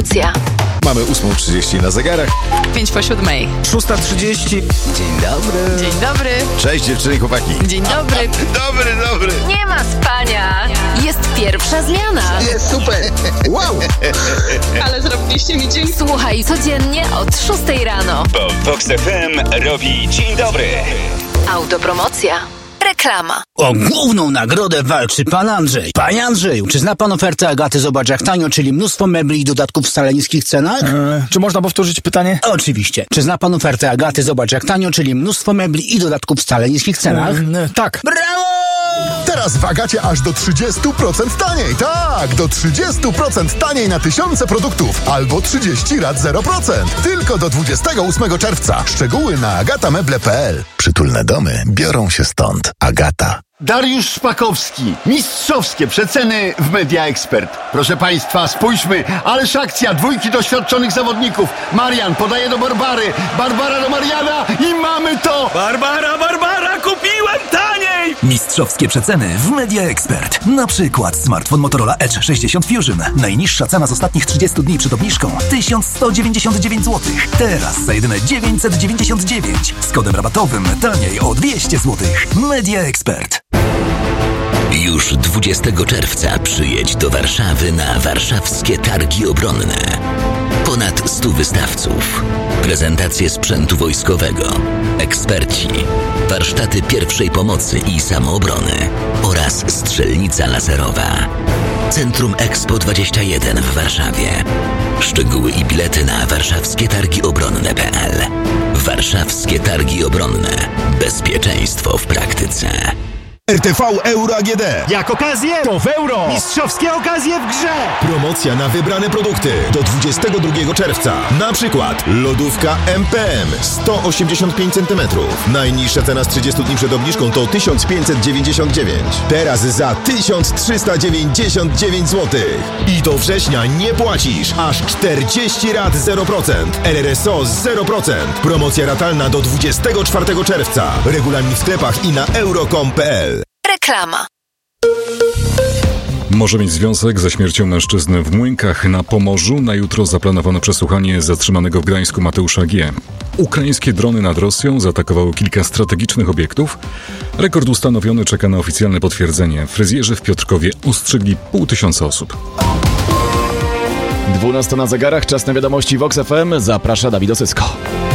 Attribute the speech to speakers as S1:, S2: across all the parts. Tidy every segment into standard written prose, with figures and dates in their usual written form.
S1: Autopromocja.
S2: Mamy 8:30 na zegarach.
S3: 5:07.
S2: 6:30. Dzień dobry.
S3: Dzień dobry.
S2: Cześć dziewczyny i chłopaki.
S3: Dzień dobry.
S2: Dobry.
S1: Nie ma spania. Jest pierwsza zmiana.
S2: Jest super. Wow.
S3: Ale zrobiliście mi dzień.
S1: Słuchaj codziennie od 6 rano.
S4: Bo Vox FM robi dzień dobry.
S1: Autopromocja. Reklama.
S5: O główną nagrodę walczy pan Andrzej. Panie Andrzeju, czy zna pan ofertę Agaty Zobacz jak tanio, czyli mnóstwo mebli i dodatków w wcale niskich cenach?
S6: Czy można powtórzyć pytanie?
S5: Oczywiście. Czy zna pan ofertę Agaty Zobacz jak tanio, czyli mnóstwo mebli i dodatków w wcale niskich cenach?
S6: Tak.
S5: Brawo!
S7: Teraz w Agacie aż do 30% taniej. Tak, do 30% taniej na tysiące produktów. Albo 30 rat 0%. Tylko do 28 czerwca. Szczegóły na agatameble.pl. Przytulne domy biorą się stąd. Agata.
S8: Dariusz Szpakowski. Mistrzowskie przeceny w Media Expert. Proszę Państwa, spójrzmy. Ależ akcja, dwójki doświadczonych zawodników. Marian podaje do Barbary. Barbara do Mariana i mamy to!
S9: Barbara, kupiłem taniej! Mistrzowskie przeceny w Media Expert. Na przykład smartfon Motorola Edge 60 Fusion. Najniższa cena z ostatnich 30 dni przed obniżką 1199 zł. Teraz za jedyne 999. Z kodem rabatowym taniej o 200 zł. Media Expert.
S10: Już 20 czerwca przyjedź do Warszawy na warszawskie targi obronne. Ponad 100 wystawców, prezentacje sprzętu wojskowego, eksperci, warsztaty pierwszej pomocy i samoobrony oraz strzelnica laserowa. Centrum Expo 21 w Warszawie. Szczegóły i bilety na warszawskietargiobronne.pl. Warszawskie Targi Obronne. Bezpieczeństwo w praktyce.
S7: RTV Euro AGD.
S8: Jak okazję, to w euro. Mistrzowskie okazje w grze.
S7: Promocja na wybrane produkty do 22 czerwca. Na przykład lodówka MPM 185 cm. Najniższa cena z 30 dni przed obniżką to 1599. Teraz za 1399 zł. I do września nie płacisz. Aż 40 rat 0%. RRSO 0%. Promocja ratalna do 24 czerwca. Regulamin w sklepach i na euro.com.pl.
S1: Reklama.
S11: Może mieć związek ze śmiercią mężczyzny w Młynkach na Pomorzu. Na jutro zaplanowano przesłuchanie zatrzymanego w Gdańsku Mateusza G. Ukraińskie drony nad Rosją zaatakowały kilka strategicznych obiektów. Rekord ustanowiony czeka na oficjalne potwierdzenie. Fryzjerzy w Piotrkowie ostrzegli 500 osób.
S6: 12 na zegarach, czas na wiadomości Vox FM. Zaprasza Dawid Osycko.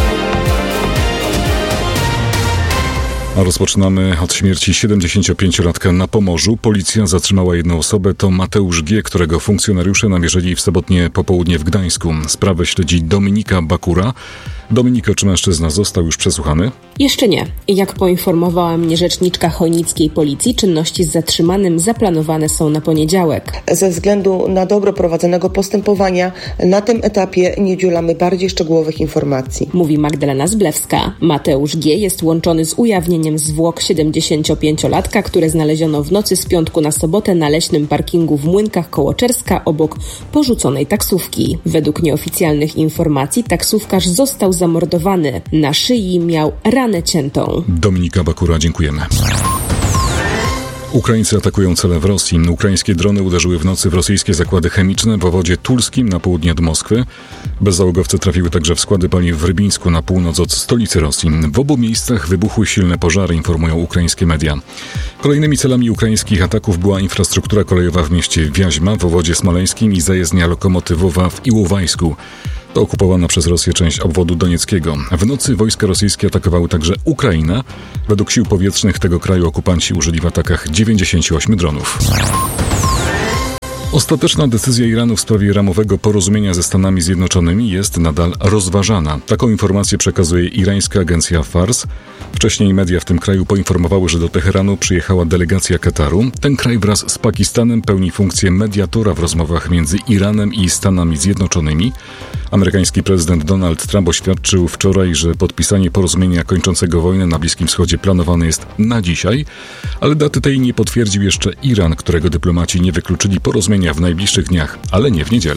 S11: A rozpoczynamy od śmierci 75-latka na Pomorzu. Policja zatrzymała jedną osobę, to Mateusz G., którego funkcjonariusze namierzyli w sobotnie popołudnie w Gdańsku. Sprawę śledzi Dominika Bakura. Dominiko, czy mężczyzna został już przesłuchany?
S12: Jeszcze nie. Jak poinformowała mnie rzeczniczka chojnickiej policji, czynności z zatrzymanym zaplanowane są na poniedziałek.
S13: Ze względu na dobro prowadzonego postępowania na tym etapie nie udzielamy bardziej szczegółowych informacji.
S12: Mówi Magdalena Zblewska. Mateusz G. jest łączony z ujawnieniem zwłok 75-latka, które znaleziono w nocy z piątku na sobotę na leśnym parkingu w Młynkach koło Czerska obok porzuconej taksówki. Według nieoficjalnych informacji taksówkarz został zamordowany. Na szyi miał ranę ciętą.
S11: Dominika Bakura, dziękujemy. Ukraińcy atakują cele w Rosji. Ukraińskie drony uderzyły w nocy w rosyjskie zakłady chemiczne w obwodzie tulskim na południe od Moskwy. Bezzałogowce trafiły także w składy paliw w Rybińsku na północ od stolicy Rosji. W obu miejscach wybuchły silne pożary, informują ukraińskie media. Kolejnymi celami ukraińskich ataków była infrastruktura kolejowa w mieście Wiaźma w obwodzie smoleńskim i zajezdnia lokomotywowa w Iłowajsku. To okupowana przez Rosję część obwodu donieckiego. W nocy wojska rosyjskie atakowały także Ukrainę. Według sił powietrznych tego kraju okupanci użyli w atakach 98 dronów. Ostateczna decyzja Iranu w sprawie ramowego porozumienia ze Stanami Zjednoczonymi jest nadal rozważana. Taką informację przekazuje irańska agencja Fars. Wcześniej media w tym kraju poinformowały, że do Teheranu przyjechała delegacja Kataru. Ten kraj wraz z Pakistanem pełni funkcję mediatora w rozmowach między Iranem i Stanami Zjednoczonymi. Amerykański prezydent Donald Trump oświadczył wczoraj, że podpisanie porozumienia kończącego wojnę na Bliskim Wschodzie planowane jest na dzisiaj, ale daty tej nie potwierdził jeszcze Iran, którego dyplomaci nie wykluczyli porozumienia w najbliższych dniach, ale nie w niedzielę.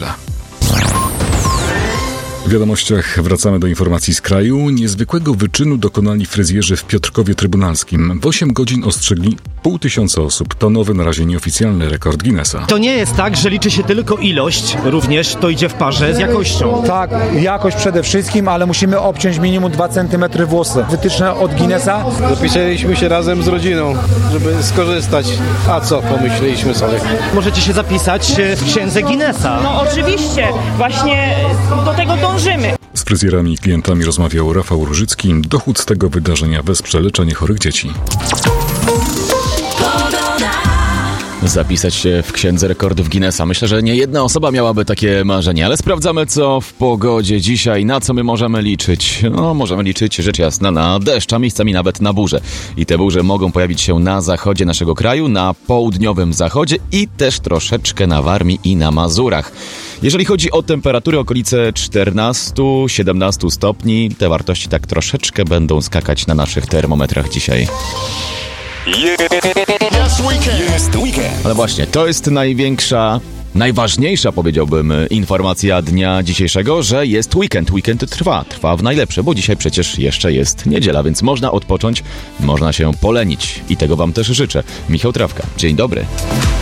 S11: W wiadomościach wracamy do informacji z kraju. Niezwykłego wyczynu dokonali fryzjerzy w Piotrkowie Trybunalskim. W 8 godzin ostrzegli 500 osób to nowy, na razie nieoficjalny rekord Guinnessa.
S14: To nie jest tak, że liczy się tylko ilość, również to idzie w parze z jakością.
S15: Tak, jakość przede wszystkim, ale musimy obciąć minimum 2 cm włosy. Wytyczne od Guinnessa.
S16: Zapisaliśmy się razem z rodziną, żeby skorzystać. A co, pomyśleliśmy sobie.
S14: Możecie się zapisać w księdze Guinnessa.
S17: No oczywiście, właśnie do tego dążymy.
S11: Z fryzjerami i klientami rozmawiał Rafał Różycki. Dochód z tego wydarzenia wesprze leczenie chorych dzieci.
S6: Zapisać się w księdze rekordów Guinnessa. Myślę, że nie jedna osoba miałaby takie marzenie, ale sprawdzamy, co w pogodzie dzisiaj, na co my możemy liczyć. No, możemy liczyć, rzecz jasna, na deszcz, a miejscami nawet na burze. I te burze mogą pojawić się na zachodzie naszego kraju, na południowym zachodzie i też troszeczkę na Warmii i na Mazurach. Jeżeli chodzi o temperatury, okolice 14-17 stopni, te wartości tak troszeczkę będą skakać na naszych termometrach dzisiaj.
S4: Jest weekend.
S6: Ale właśnie, to jest najważniejsza, powiedziałbym, informacja dnia dzisiejszego, że jest weekend. Weekend trwa w najlepsze, bo dzisiaj przecież jeszcze jest niedziela, więc można odpocząć, można się polenić i tego wam też życzę. Michał Trawka, dzień dobry.